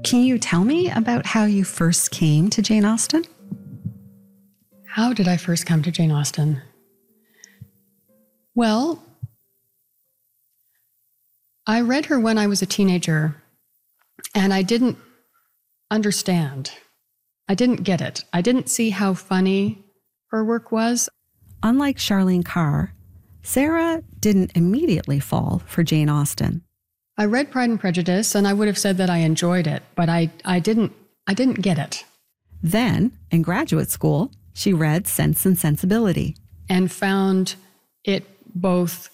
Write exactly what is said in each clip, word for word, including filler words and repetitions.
Can you tell me about how you first came to Jane Austen? How did I first come to Jane Austen? Well, I read her when I was a teenager, and I didn't understand. I didn't get it. I didn't see how funny her work was. Unlike Charlene Carr, Sarah didn't immediately fall for Jane Austen. I read Pride and Prejudice, and I would have said that I enjoyed it, but I, I didn't I didn't get it. Then, in graduate school, she read Sense and Sensibility. And found it both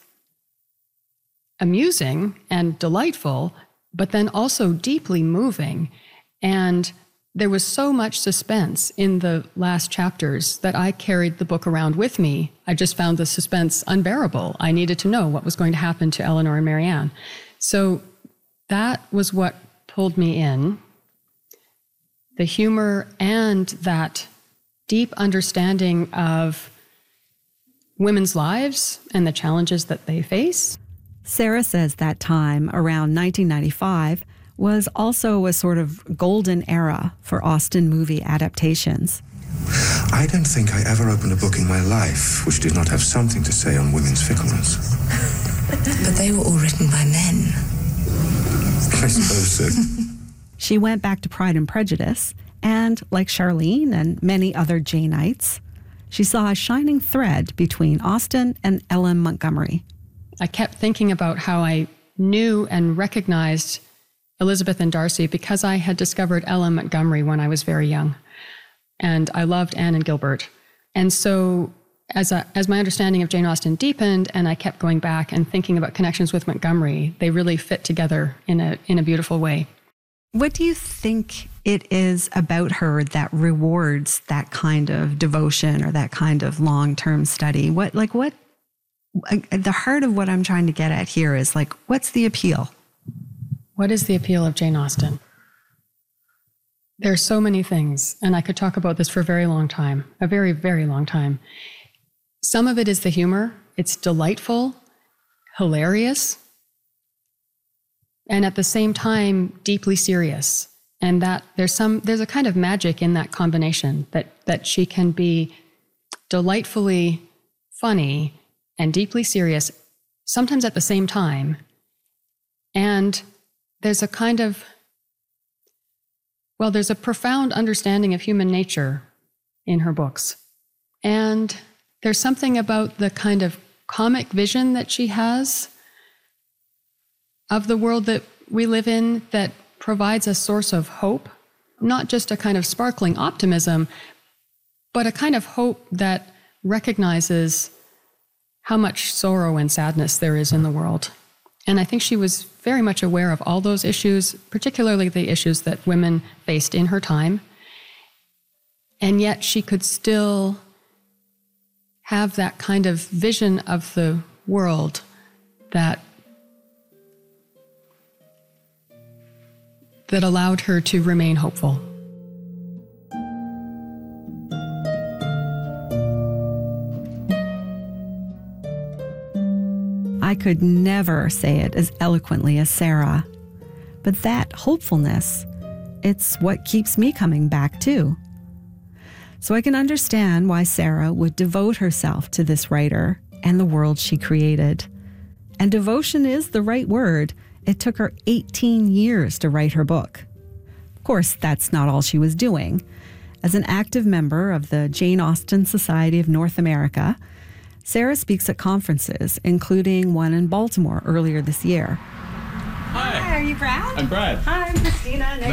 amusing and delightful, but then also deeply moving. And there was so much suspense in the last chapters that I carried the book around with me. I just found the suspense unbearable. I needed to know what was going to happen to Eleanor and Marianne. So that was what pulled me in. The humor and that deep understanding of women's lives and the challenges that they face. Sarah says that time, around nineteen ninety-five, was also a sort of golden era for Austen movie adaptations. I don't think I ever opened a book in my life which did not have something to say on women's fickleness. But they were all written by men. I suppose so. She went back to Pride and Prejudice, and like Charlene and many other Janeites, she saw a shining thread between Austen and L M Montgomery. I kept thinking about how I knew and recognized Elizabeth and Darcy because I had discovered L M Montgomery when I was very young. And I loved Anne and Gilbert. And so as a, as my understanding of Jane Austen deepened and I kept going back and thinking about connections with Montgomery, they really fit together in a in a beautiful way. What do you think it is about her that rewards that kind of devotion or that kind of long-term study? What, like what, the heart of what I'm trying to get at here is like, what's the appeal? What is the appeal of Jane Austen? There are so many things, and I could talk about this for a very long time, a very, very long time. Some of it is the humor. It's delightful, hilarious, and at the same time, deeply serious. And that there's some, there's a kind of magic in that combination, that that she can be delightfully funny and deeply serious, sometimes at the same time. And there's a kind of, well, there's a profound understanding of human nature in her books. And there's something about the kind of comic vision that she has of the world that we live in that provides a source of hope, not just a kind of sparkling optimism, but a kind of hope that recognizes how much sorrow and sadness there is in the world. And I think she was very much aware of all those issues, particularly the issues that women faced in her time. And yet she could still have that kind of vision of the world that that allowed her to remain hopeful. I could never say it as eloquently as Sarah, but that hopefulness, it's what keeps me coming back too. So I can understand why Sarah would devote herself to this writer and the world she created. And devotion is the right word. It took her eighteen years to write her book. Of course, that's not all she was doing. As an active member of the Jane Austen Society of North America, Sarah speaks at conferences, including one in Baltimore earlier this year. Hi. Hi, are you Brad? I'm Brad. Hi, I'm Christina. Nice